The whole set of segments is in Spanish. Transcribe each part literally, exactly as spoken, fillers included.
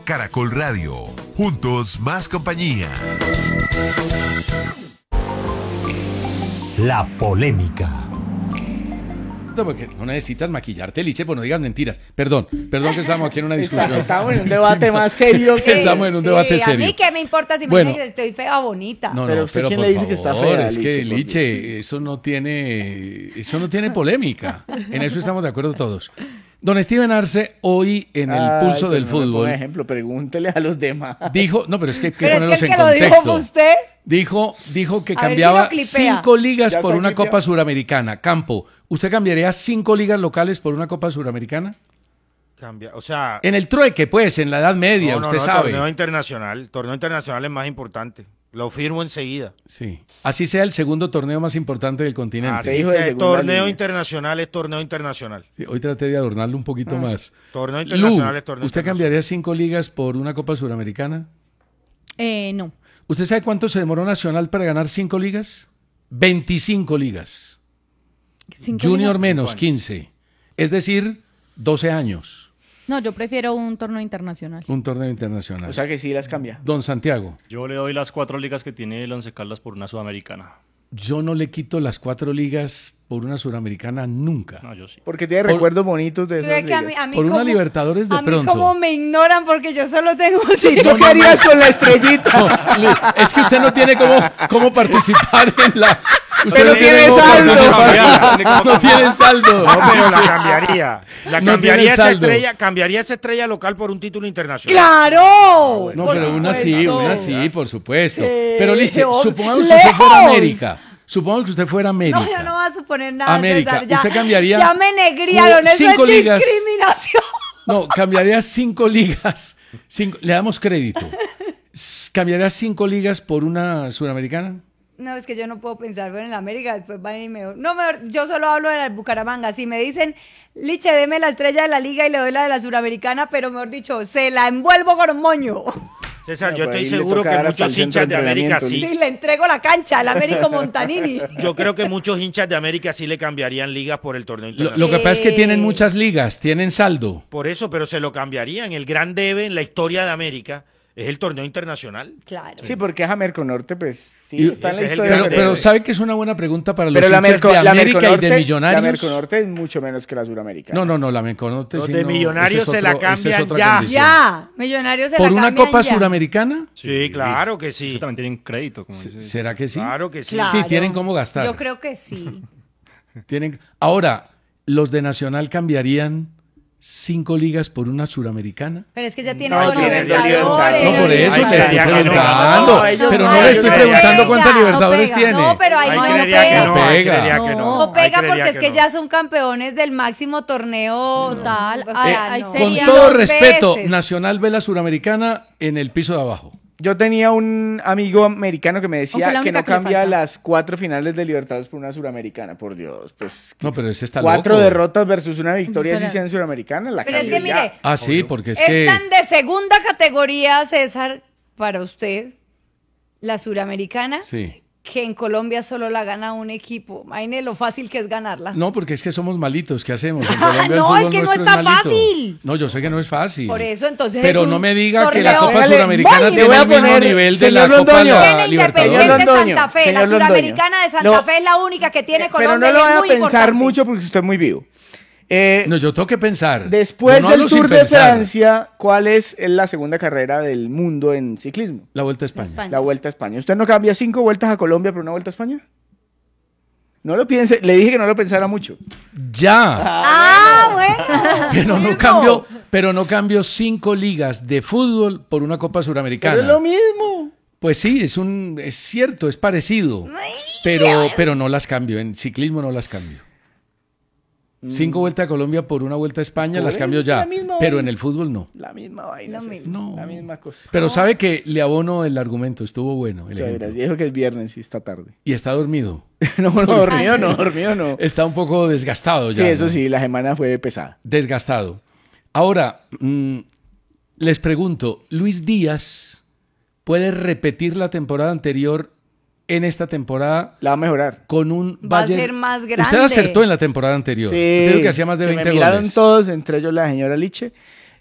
Caracol Radio. Juntos más compañía. La polémica. Porque no necesitas maquillarte, Liche, pues no digas mentiras. Perdón, perdón que estamos aquí en una discusión. Estamos en un debate más serio. Que estamos en un sí, debate serio. A mí qué me importa si bueno, me dicen que estoy fea o bonita. No, no, pero usted pero quién por le dice favor, que está fea, es que Liche, Liche, eso no tiene, eso no tiene polémica. En eso estamos de acuerdo todos. Don Steven Arce, hoy en el Ay, pulso del no me fútbol, ponga ejemplo, pregúntele a los demás. dijo, no, pero es que hay que Pero ponerlos es que el en que lo dijo contexto. fue usted. Dijo, dijo que A ver si cambiaba lo clipea. cinco ligas Ya por está una clipeado. Copa Suramericana. Campo, ¿usted cambiaría cinco ligas locales por una Copa Suramericana? Cambia, o sea, En el trueque, pues, en la Edad Media, no, no, usted no, sabe. torneo internacional, torneo internacional es más importante. Lo firmo enseguida. Sí. Así sea el segundo torneo más importante del continente. Así dijo de sea, segunda torneo línea. internacional es torneo internacional. Sí, hoy traté de adornarlo un poquito más. Torneo Lu, internacional es torneo ¿usted internacional. cambiaría cinco ligas por una Copa Suramericana? Eh, no. ¿Usted sabe cuánto se demoró Nacional para ganar cinco ligas? veinticinco ligas. Cinco Junior ligas. menos, quince. Es decir, doce años. No, yo prefiero un torneo internacional. Un torneo internacional. O sea que sí las cambia. Don Santiago, Yo le doy las cuatro ligas que tiene el Once Caldas por una sudamericana. yo no le quito las cuatro ligas por una Suramericana nunca. No, yo sí. Porque tiene Por- recuerdos bonitos de Creo esas que a mí- ligas. a mí Por una como- Libertadores de a mí pronto. como me ignoran porque yo solo tengo un ¿Y tú qué harías con la estrellita? No, Lu, es que usted no tiene cómo, cómo participar en la... Usted Pero tiene cómo saldo. participar. No tiene saldo. No, pero la cambiaría. La No cambiaría tiene esa saldo. estrella, cambiaría esa estrella local por un título internacional. ¡Claro! No, Por pero una sí, supuesto. una sí, por supuesto. Sí, Pero Liche, oh, supongamos que usted fuera lejos. América. Supongamos que usted fuera América. No, yo no voy a suponer nada. América, César, ya, ¿usted cambiaría Ya me negriaron, cu- eso cinco es ligas? discriminación. No, cambiaría cinco ligas. Cinco- le damos crédito. S- ¿Cambiaría cinco ligas por una suramericana? No, es que yo no puedo pensar bueno, en la América, después van y me... No, mejor, yo solo hablo de la Bucaramanga. Si me dicen, Liche, deme la estrella de la liga y le doy la de la suramericana, pero mejor dicho, se la envuelvo con un moño. César, No, yo pues estoy ahí le seguro toca que dar hasta muchos el hinchas centro de de América entrenamiento, sí. Y le entrego la cancha al Américo Montanini. Yo creo que muchos hinchas de América sí le cambiarían ligas por el torneo Lo, internacional. lo que pasa es que Sí. tienen muchas ligas, tienen saldo. Por eso, pero se lo cambiarían. El gran debe en la historia de América es el torneo internacional. Claro. Sí, porque es Amerconorte, pues sí, Y- está en la ese es el historia. Pero, grande. pero ¿sabe que es una buena pregunta para los Pero la, hinchas Merco- de la América y Merconorte, de la Millonarios? Merconorte es mucho menos que la suramericana. No, no, no, la Merconorte Los sí de no, Millonarios ese es se la otro- esa es cambian otra ya. condición. Ya, Millonarios se ¿Por la una cambian Copa ya. Suramericana? Sí, claro que sí. Eso también tienen crédito, como dice. ¿Será que sí? Claro que sí. Claro. Sí, tienen cómo gastar. Yo creo que sí. Tienen... Ahora, ¿los de Nacional cambiarían cinco ligas por una suramericana? Pero es que ya tiene No, dos tienen dos Libertadores. No, por eso Ay, le estoy creería que no. preguntando. No, ellos pero no, no le ellos estoy no preguntando pegan, cuántas no Libertadores pega. tiene. No, pero ahí Ay, no, creería que pega. no, ay, pega. creería que no. No Ay, pega creería porque es que no. ya son campeones del máximo torneo. Total. O sea, Ay, no. ay, Con sería todo dos respeto, veces. Nacional ve la suramericana en el piso de abajo. Yo tenía un amigo americano que me Aunque decía la que única no que le cambia falta. las cuatro finales de Libertadores por una suramericana, por Dios. Pues No, pero ese está cuatro loco. derrotas versus una victoria Pero- si sea en suramericana, la Pero es cambio que ya. mire, Ah, sí, porque es es que... tan de segunda categoría, César, para usted, la suramericana, Sí. que en Colombia solo la gana un equipo. Imagine lo fácil que es ganarla. No, porque es que somos malitos. ¿Qué hacemos? En Colombia el No, fútbol es que no nuestro está malito. fácil. No, yo sé que no es fácil. Por eso, entonces, Pero es un no me diga que la torneo- Copa Póngale, Suramericana voy, le tiene voy a el mismo poner, nivel de señor la Copa Londoño. la Tiene Libertadores. Independiente Londoño, Santa Fe. La señor Londoño. suramericana de Santa No. Fe es la única que tiene Pero Colombia. no lo y es voy a muy pensar importante. mucho porque usted es muy vivo. Eh, No, yo tengo que pensar. después Yo no del hablo sin Tour de pensar. Francia, ¿cuál es la segunda carrera del mundo en ciclismo? La Vuelta a España. España. La Vuelta a España. ¿Usted no cambia cinco vueltas a Colombia por una Vuelta a España? No lo piense, le dije que no lo pensara mucho. Ya. Ah, bueno. Pero no Mismo. cambio, pero no cambio cinco ligas de fútbol por una Copa Suramericana. Pero es lo mismo. Pues sí, es un, es cierto, es parecido. Pero, pero no las cambio. En ciclismo no las cambio. Cinco vueltas a Colombia por una vuelta a España Por las eso cambio es ya. la misma Pero vaina. en el fútbol no. La misma vaina. Lo César. mismo. No. La misma cosa. Pero sabe que le abono el argumento, estuvo bueno. El Muchas ejemplo. gracias. Dijo que es viernes y está tarde. Y está dormido. no, no, dormido no, dormido no. Está un poco desgastado ya. Sí, eso ¿no? sí, la semana fue pesada. Desgastado. Ahora, mm, les pregunto, ¿Luis Díaz puede repetir la temporada anterior en esta temporada La va a mejorar. con un Va a Bayern? ser más Usted grande. acertó en la temporada anterior. Usted dijo que hacía más de que veinte me miraron goles. todos, entre ellos la señora Liche.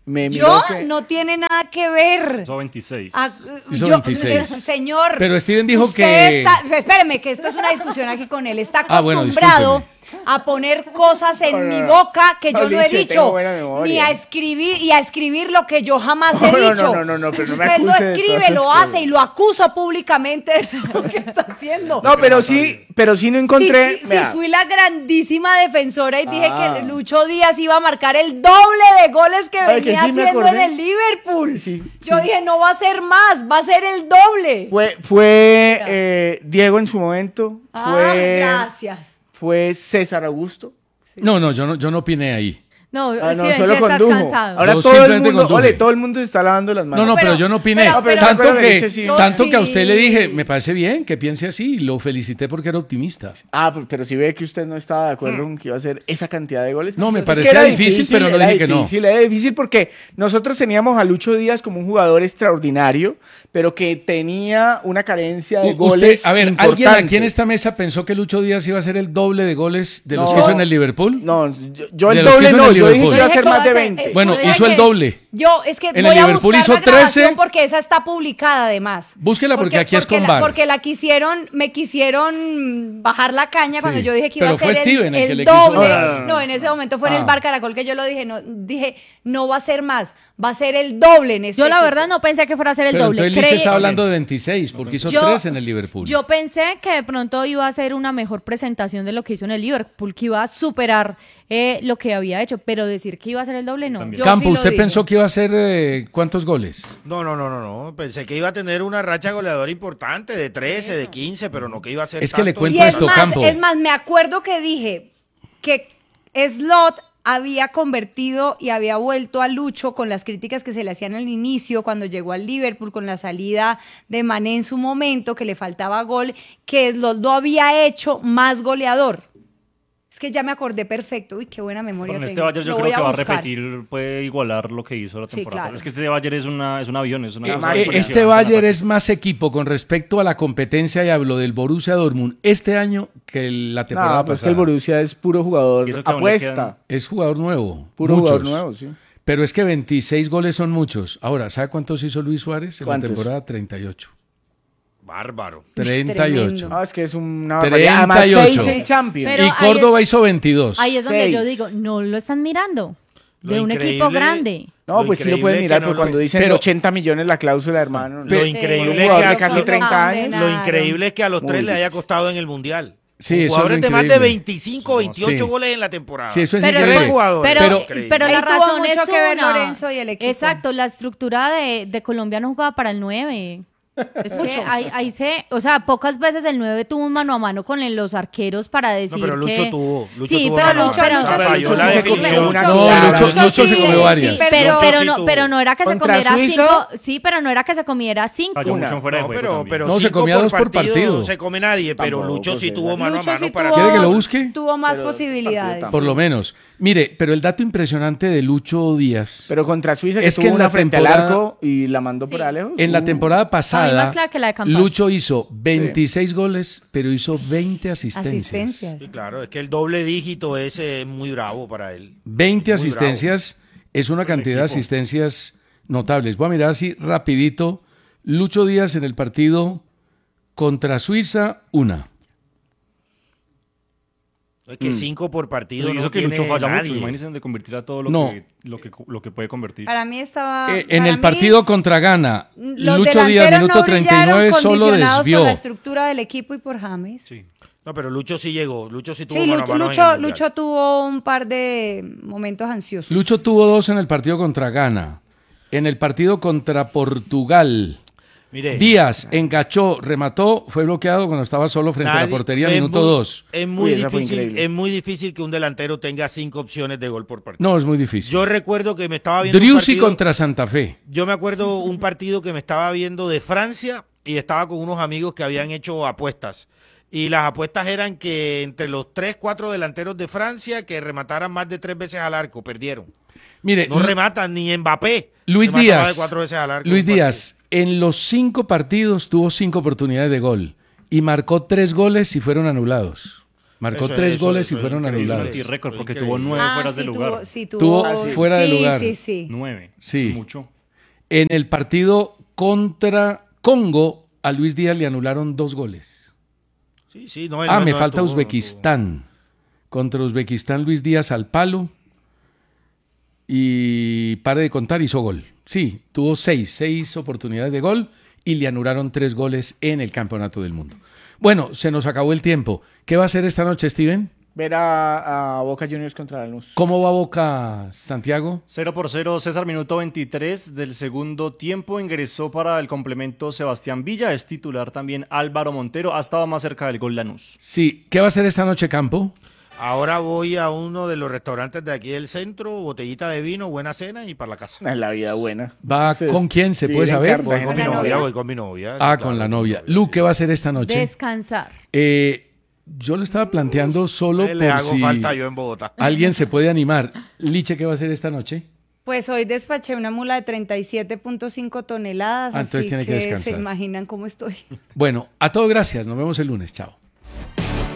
Me miró Yo que- no tiene nada que ver. Hizo veintiséis. Ah, Hizo yo- veintiséis. Señor. Pero Steven dijo usted que- está- espéreme, que esto es una discusión aquí con él. Está Ah, bueno, acostumbrado discúlpeme. a poner cosas en No, no, mi no. boca que yo No, no he Lice, tengo dicho. buena memoria. Ni a escribir y a escribir lo que yo jamás he No, no, dicho. no, no, no, pero no me Usted lo acuse de escribe, todas esas lo cosas. hace y lo acuso públicamente de eso que está haciendo. No, pero sí, pero sí no Sí, encontré. sí, sí, vea, fui la grandísima defensora y dije Ah. que Lucho Díaz iba a marcar el doble de goles que Ay, que venía sí me haciendo en acordé. el Liverpool. Sí, Yo sí. dije, no va a ser más, va a ser el doble. Fue, fue eh, Diego en su momento. Ah, Fue, gracias. fue César Augusto. No, no, yo no, yo no opiné ahí. No, Ah, no, Steven, solo sí estás condujo. cansado. Ahora Yo todo el simplemente mundo, conduje. ole, todo el mundo se está lavando las manos. No, no, pero, pero- yo no opiné. pero- pero- tanto pero- que, pero- sí. tanto Yo que a usted le sí. dije, me parece bien que piense así. Lo felicité porque era optimista. Ah, pero, pero si ve que usted no estaba de acuerdo con que iba a hacer esa cantidad de goles. No, me Es que parecía era difícil, pero no era dije que no. difícil, Era difícil porque nosotros teníamos a Lucho Díaz como un jugador extraordinario, pero que tenía una carencia de U- goles. Usted, a ver, ¿alguien importante. aquí en esta mesa pensó que Lucho Díaz iba a hacer el doble de goles de los No. que hizo en el Liverpool? No, yo, yo De el los que doble hizo en no, el yo dije Liverpool. que iba a Yo ser dije más que de va a ser- veinte. es- Bueno, yo dije hizo el que- doble. Yo, es que En el voy a Liverpool buscar hizo la grabación trece. porque esa está publicada además. Búsquela porque aquí es con la, V A R. Porque la quisieron, me quisieron bajar la caña Sí, cuando yo dije que iba pero a ser fue el, Steven el el que le quiso- doble. No, No, no, no, no. en ese momento fue en Ah. el Bar Caracol que yo lo dije. No, dije, no va a ser más, va a ser el doble en este Yo la equipo. verdad no pensé que fuera a ser el Pero doble. entonces Liche Creí- estaba hablando de veintiséis porque hizo Yo- tres en el Liverpool. Yo pensé que de pronto iba a ser una mejor presentación de lo que hizo en el Liverpool, que iba a superar eh, lo que había hecho, pero decir que iba a ser el doble, no. También. Yo Campo, sí lo ¿usted dije. pensó que iba a hacer eh, cuántos goles? No, no, no, no, no. Pensé que iba a tener una racha goleadora importante de trece, de quince, pero no que iba a ser Es que le tanto. cuento Y es esto, más, Campo. es más, me acuerdo que dije que Slot había convertido y había vuelto a Lucho con las críticas que se le hacían al inicio, cuando llegó al Liverpool, con la salida de Mané en su momento, que le faltaba gol, que Slot lo había hecho más goleador. Es que ya me acordé perfecto. Uy, qué buena memoria Con este tengo. Bayern yo Lo creo voy que va a buscar. repetir, puede igualar lo que hizo la Sí, temporada. claro. Es que este Bayern es, una, es un avión, es una Eh, cosa eh, Eh, impresionante Este en Bayern la es más equipo con respecto a la competencia, y hablo del Borussia Dortmund este año que el- la temporada No, pues que pasada. el Borussia es puro jugador Y eso que aún le apuesta. quedan- Es jugador nuevo. Puro muchos. jugador nuevo, sí. Pero es que veintiséis goles son muchos. Ahora, ¿sabe cuántos hizo Luis Suárez en la ¿Cuántos? temporada? treinta y ocho. Bárbaro. treinta y ocho. tremendo. No, es que es una barbaridad. Además, treinta y ocho. seis en Champions. Pero y ahí Córdoba es- hizo veintidós. Ahí es donde yo Seis. digo, no lo están mirando. Lo De un increíble- equipo grande. No, Lo pues sí lo increíble pueden es mirar, que no pero lo- cuando dicen pero- ochenta millones la cláusula, hermano. Lo no. increíble un es jugador que de a- casi lo- treinta años. condenaron. Lo increíble es que a los Muy tres le haya difícil. costado en el Mundial. Sí, Con eso es lo jugadores de más de increíble. veinticinco, veintiocho Sí. goles en la temporada. Sí, eso es Pero, increíble. Tres jugadores. pero, Increíble. pero Ahí la tuvo razón mucho es que ver una. Lorenzo y el equipo. Exacto, la estructura de, de Colombia no jugaba para el nueve. Es que ahí, ahí se, o sea, pocas veces el nueve tuvo un mano a mano con el- los arqueros para decir No, pero Lucho que... tuvo. Lucho sí, tuvo pero, mano a no, mano. pero, O sea, pero falló Lucho la sí se comió definición. una No, clara. Lucho- Lucho se sí, comió sí, varias. pero, Lucho pero sí no, tuvo. pero no era que se Contra comiera Suiza. cinco, sí, pero no era que se comiera cinco. Falló Una. mucho en fuera de No, juego pero, también. pero No, se cinco comía dos por partido. No se come nadie, pero Tampoco, Lucho sí sí, tuvo sí. mano a Lucho mano sí para... tuvo- ¿Quiere que lo busque? Tuvo más Pero- posibilidades. partido Por lo menos. Mire, pero el dato impresionante de Lucho Díaz, Pero contra Suiza, que Es que tuvo en una la frente al temporada- arco y la mandó por Sí. lejos. en la Uh. temporada A mí pasada, más clara que la de Campas. Lucho hizo veintiséis goles, pero hizo veinte asistencias. Asistencias. Sí, claro, es que el doble dígito ese es muy bravo para él. veinte Muy asistencias es una cantidad de asistencias notables. Voy a mirar así rapidito. Lucho Díaz en el partido contra Suiza, una. Es que cinco por partido Eso no hizo que tiene Lucho falla nadie. mucho. Imagínense de convertir a todo lo, No. que, lo, que, lo que puede convertir. Para mí estaba... Eh, en para el mí, partido contra Ghana, los Lucho Díaz, delanteros minuto no treinta y nueve, brillaron solo condicionados desvió. por la estructura del equipo y por James. Sí. No, pero Lucho sí llegó. Lucho sí tuvo Sí, mano a Lucho, mano en Lucho, el Mundial. Lucho tuvo un par de momentos ansiosos. Lucho tuvo dos en el partido contra Ghana. En el partido contra Portugal, Mire, Díaz engachó, remató, fue bloqueado cuando estaba solo frente a la nadie- portería, es minuto muy- dos. Es muy, Uy, esa fue difícil, increíble. es muy difícil que un delantero tenga cinco opciones de gol por partido. No, es muy difícil. Yo recuerdo que me estaba viendo un Driussi partido, contra Santa Fe. yo me acuerdo un partido que me estaba viendo de Francia y estaba con unos amigos que habían hecho apuestas. Y las apuestas eran que entre los tres, cuatro delanteros de Francia que remataran más de tres veces al arco, perdieron. Mire, No Lu- rematan ni Mbappé. Luis remata Díaz, más de cuatro veces al arco Luis en un Díaz, en los cinco partidos tuvo cinco oportunidades de gol y marcó tres goles y fueron anulados. Marcó Eso- tres eso- goles eso y es fueron increíble. anulados. Y récord, Fue porque increíble. tuvo nueve Ah, fueras sí, de lugar. tuvo, sí, tuvo, Tuvo sí, fuera de sí, lugar. Sí, sí, Nueve. Sí. Mucho. En el partido contra Congo, a Luis Díaz le anularon dos goles. Sí, sí, no, él Ah, no- me no falta tuvo- no Uzbekistán. Contra Uzbekistán, Luis Díaz al palo. Y pare de contar, hizo gol. Sí, tuvo seis, seis oportunidades de gol y le anularon tres goles en el Campeonato del Mundo. Bueno, se nos acabó el tiempo. ¿Qué va a hacer esta noche, Steven? Ver a, a Boca Juniors contra Lanús. ¿Cómo va Boca, Santiago? cero por cero, César, minuto veintitrés del segundo tiempo. Ingresó para el complemento Sebastián Villa. Es titular también Álvaro Montero. Ha estado más cerca del gol Lanús. Sí, ¿qué va a hacer esta noche, Campo? Ahora voy a uno de los restaurantes de aquí del centro, botellita de vino, buena cena y para la casa. Es la vida buena. ¿Va Entonces, con quién? ¿Se vivir puede en saber? Voy con mi la novia, novia. voy con mi novia. Ah, sí, con claro, la mi novia. Lu, sí. ¿qué va a hacer esta noche? Descansar. Eh, yo lo estaba planteando solo Eh, Le por hago si falta yo en Bogotá. alguien se puede animar. Liche, ¿qué va a hacer esta noche? Pues hoy despaché una mula de treinta y siete punto cinco toneladas, Ah, entonces así tiene que que descansar. se imaginan cómo estoy. Bueno, a todos gracias. Nos vemos el lunes. Chao.